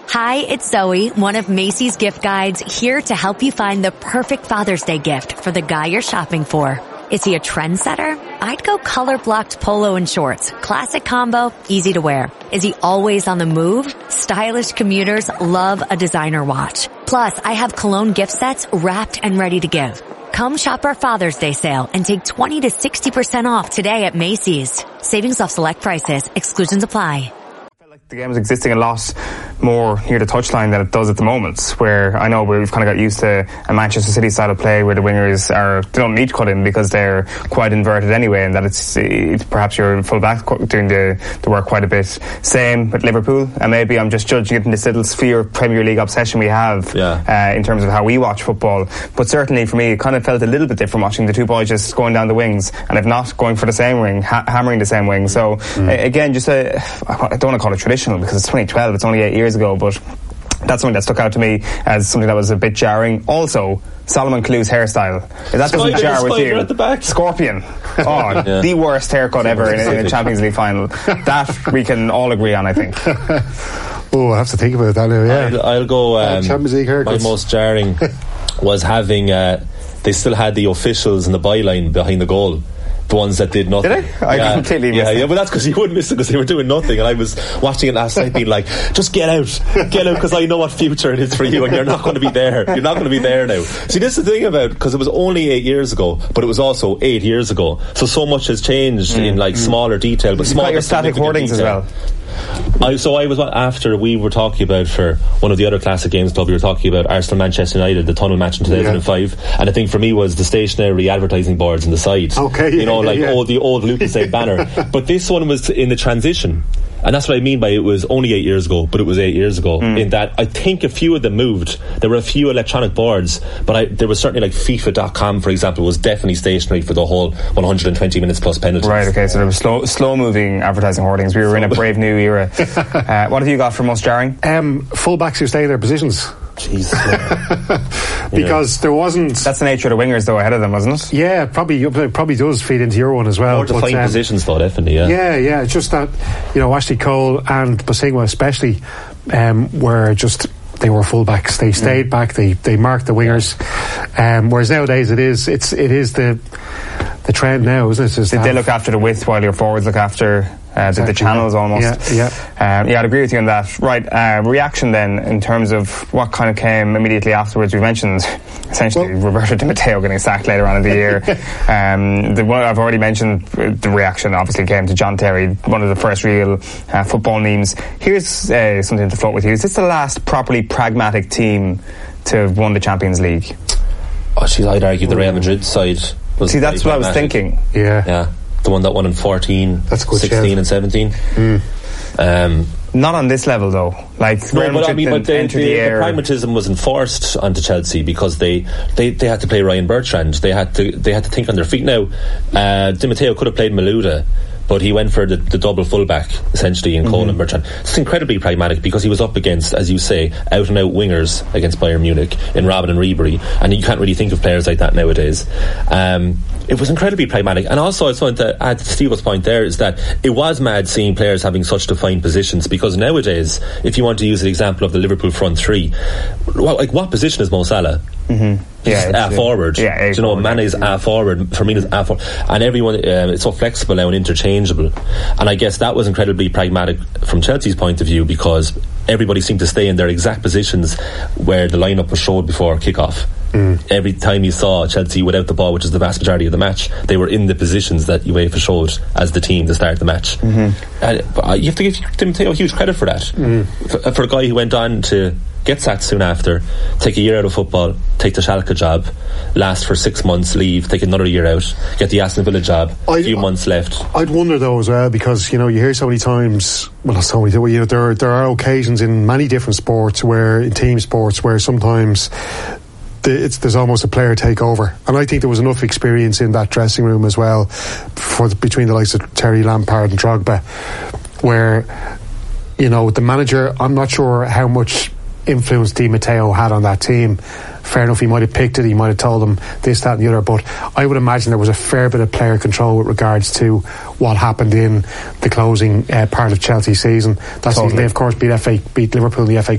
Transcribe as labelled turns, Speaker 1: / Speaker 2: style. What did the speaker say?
Speaker 1: Hi, it's Zoe, one of Macy's gift guides, here to help you find the perfect Father's Day gift for the guy you're shopping for. Is he a trendsetter? I'd go color-blocked polo and shorts. Classic combo, easy to wear. Is he always on the move? Stylish commuters love a designer watch. Plus, I have cologne gift sets wrapped and ready to give. Come shop our Father's Day sale and take 20 to 60% off today at Macy's. Savings off select prices. Exclusions apply.
Speaker 2: The game is existing a lot more near the touchline than it does at the moment, where I know we've kind of got used to a Manchester City style of play where the wingers they don't need to cut in because they're quite inverted anyway, and that it's perhaps your full back doing the work quite a bit. Same with Liverpool, and maybe I'm just judging it in this little sphere of Premier League obsession we have in terms of how we watch football. But certainly for me, it kind of felt a little bit different watching the two boys just going down the wings, and if not, going for the same wing, hammering the same wing. So again, just I don't want to call it traditional because it's 2012, it's only 8 years ago, but that's something that stuck out to me as something that was a bit jarring. Also, Solomon Kalu's hairstyle. If that doesn't jar with you,
Speaker 3: at the back.
Speaker 2: Scorpion. The worst haircut ever in a Champions League final. That we can all agree on, I think.
Speaker 4: I have to think about that now. Yeah,
Speaker 3: I'll go.
Speaker 4: Champions League haircuts.
Speaker 3: My most jarring was having. They still had the officials in the byline behind the goal. The ones that did nothing.
Speaker 2: Did I? I completely missed it.
Speaker 3: Yeah, but that's because you wouldn't miss it because they were doing nothing. And I was watching it last night being like, just get out because I know what future it is for you and you're not going to be there. You're not going to be there now. See, this is the thing about, because it was only 8 years ago, but it was also 8 years ago. So much has changed in like smaller detail. But
Speaker 2: you've got your static hoardings as well.
Speaker 3: I was after we were talking about for one of the other classic games club, we were talking about Arsenal Manchester United, the tunnel match in 2005, and the thing for me was the stationary advertising boards on the side. The old Lucas Aid banner. But this one was in the transition. And that's what I mean by it was only 8 years ago, but it was 8 years ago. In that I think a few of them moved. There were a few electronic boards, but there was certainly like FIFA.com, for example, was definitely stationary for the whole 120 minutes plus penalties.
Speaker 2: Right, okay, so there were slow moving advertising hoardings. We were in a brave new era. What have you got for most jarring?
Speaker 4: Fullbacks who stay in their positions.
Speaker 3: Jesus.
Speaker 4: Because there wasn't.
Speaker 2: That's the nature of the wingers though ahead of them, wasn't it?
Speaker 4: Yeah, probably does feed into your one as well.
Speaker 3: More defined positions though, definitely.
Speaker 4: Yeah. It's just that Ashley Cole and Bosingwa especially were just. They were fullbacks. They stayed back. They marked the wingers. Whereas nowadays it is the trend now, isn't it?
Speaker 2: They look after the width while your forwards look after the channels almost. I'd agree with you on that. Right, reaction then in terms of what kind of came immediately afterwards. We mentioned essentially Roberto Di Matteo getting sacked later on in the year. I've already mentioned the reaction obviously came to John Terry, one of the first real football memes. Here's something to float with you. Is this the last properly pragmatic team to have won the Champions League?
Speaker 3: I'd argue the Real Madrid side.
Speaker 2: See, that's what I was thinking.
Speaker 3: Yeah. The one that won in 14, 16 and 17.
Speaker 2: Not on this level though.
Speaker 3: The pragmatism was enforced onto Chelsea because they had to play Ryan Bertrand. They had to think on their feet. Now, Di Matteo could have played Malouda, but he went for the double fullback essentially in Cole and Bertrand. It's incredibly pragmatic because he was up against, as you say, out and out wingers against Bayern Munich in Robin and Ribery, and you can't really think of players like that nowadays. It was incredibly pragmatic. And also I just want to add to Steve's point there is that it was mad seeing players having such defined positions, because nowadays if you want to use the example of the Liverpool front three, what position is Mo Salah? Forward. Mane's forward, Firmino's forward, and everyone it's so flexible now and interchangeable. And I guess that was incredibly pragmatic from Chelsea's point of view, because everybody seemed to stay in their exact positions where the lineup was showed before kickoff. Every time you saw Chelsea without the ball, which is the vast majority of the match, they were in the positions that UEFA showed as the team to start the match. You have to give Di Matteo huge credit for that. For a guy who went on to get sacked soon after, take a year out of football, take the Schalke job, last for 6 months, leave, take another year out, get the Aston Villa job, a few months left.
Speaker 4: I'd wonder though as well, because you hear so many times, there are occasions in many different sports in team sports where sometimes there's almost a player takeover, and I think there was enough experience in that dressing room as well between the likes of Terry, Lampard and Drogba, where the manager, I'm not sure how much influence Di Matteo had on that team. Fair enough, he might have picked it, he might have told them this, that and the other, but I would imagine there was a fair bit of player control with regards to what happened in the closing part of Chelsea's season. That season they of course beat Liverpool in the FA